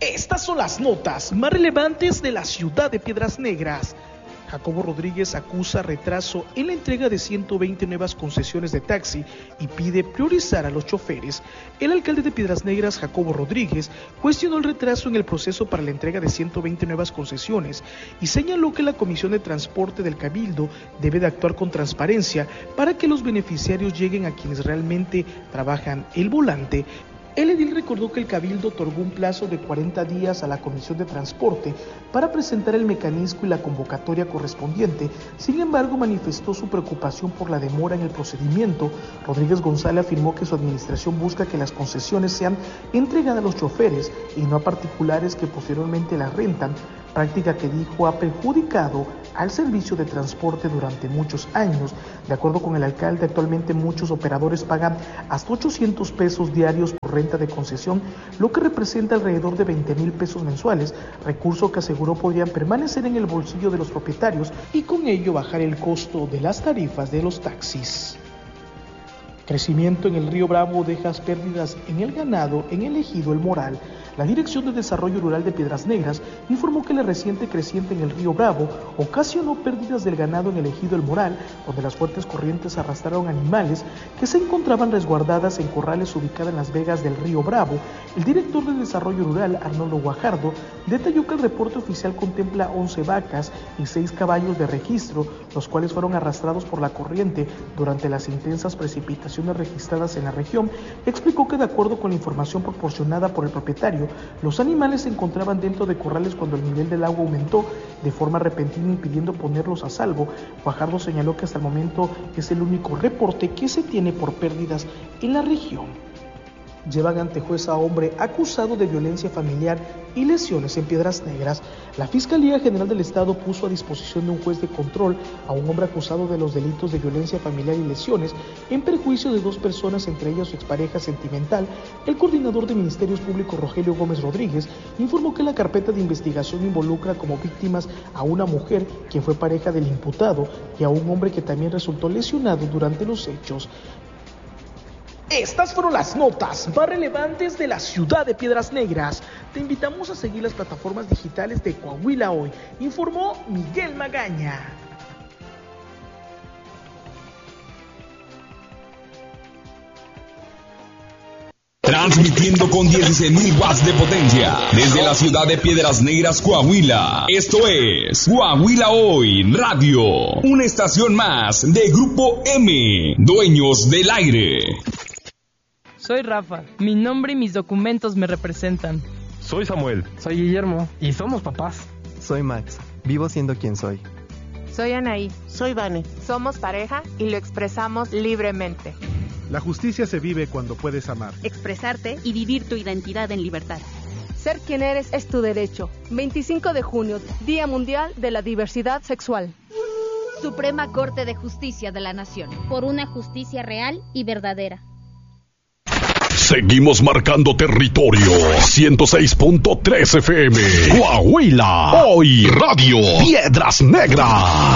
Estas son las notas más relevantes de la ciudad de Piedras Negras. Jacobo Rodríguez acusa retraso en la entrega de 120 nuevas concesiones de taxi y pide priorizar a los choferes. El alcalde de Piedras Negras, Jacobo Rodríguez, cuestionó el retraso en el proceso para la entrega de 120 nuevas concesiones y señaló que la Comisión de Transporte del Cabildo debe de actuar con transparencia para que los beneficiarios lleguen a quienes realmente trabajan el volante. El edil recordó que el Cabildo otorgó un plazo de 40 días a la Comisión de Transporte para presentar el mecanismo y la convocatoria correspondiente. Sin embargo, manifestó su preocupación por la demora en el procedimiento. Rodríguez González afirmó que su administración busca que las concesiones sean entregadas a los choferes y no a particulares que posteriormente las rentan, práctica que dijo ha perjudicado al servicio de transporte durante muchos años. De acuerdo con el alcalde, actualmente muchos operadores pagan hasta 800 pesos diarios por renta de concesión, lo que representa alrededor de 20,000 pesos mensuales, recurso que aseguró podrían permanecer en el bolsillo de los propietarios y con ello bajar el costo de las tarifas de los taxis. Crecimiento en el río Bravo deja pérdidas en el ganado en el ejido El Moral. La Dirección de Desarrollo Rural de Piedras Negras informó que la reciente creciente en el río Bravo ocasionó pérdidas del ganado en el ejido El Moral, donde las fuertes corrientes arrastraron animales que se encontraban resguardadas en corrales ubicadas en las vegas del río Bravo. El director de Desarrollo Rural, Arnoldo Guajardo, detalló que el reporte oficial contempla 11 vacas y 6 caballos de registro, los cuales fueron arrastrados por la corriente durante las intensas precipitaciones registradas en la región. Explicó que de acuerdo con la información proporcionada por el propietario, los animales se encontraban dentro de corrales cuando el nivel del agua aumentó de forma repentina, impidiendo ponerlos a salvo. Guajardo señaló que hasta el momento es el único reporte que se tiene por pérdidas en la región. Llevan ante juez a hombre acusado de violencia familiar y lesiones en Piedras Negras. La Fiscalía General del Estado puso a disposición de un juez de control a un hombre acusado de los delitos de violencia familiar y lesiones en perjuicio de 2 personas, entre ellas su expareja sentimental. El coordinador de Ministerios Públicos, Rogelio Gómez Rodríguez, informó que la carpeta de investigación involucra como víctimas a una mujer, quien fue pareja del imputado, y a un hombre que también resultó lesionado durante los hechos. Estas fueron las notas más relevantes de la ciudad de Piedras Negras. Te invitamos a seguir las plataformas digitales de Coahuila Hoy, informó Miguel Magaña. Transmitiendo con 16,000 watts de potencia desde la ciudad de Piedras Negras, Coahuila. Esto es Coahuila Hoy Radio, una estación más de Grupo M, dueños del aire. Soy Rafa, mi nombre y mis documentos me representan. Soy Samuel. Soy Guillermo. Y somos papás. Soy Max, vivo siendo quien soy. Soy Anaí. Soy Vane. Somos pareja y lo expresamos libremente. La justicia se vive cuando puedes amar, expresarte y vivir tu identidad en libertad. Ser quien eres es tu derecho. 25 de junio, Día Mundial de la Diversidad Sexual. Suprema Corte de Justicia de la Nación. Por una justicia real y verdadera. Seguimos marcando territorio. 106.3 FM. Coahuila Hoy Radio. Piedras Negras.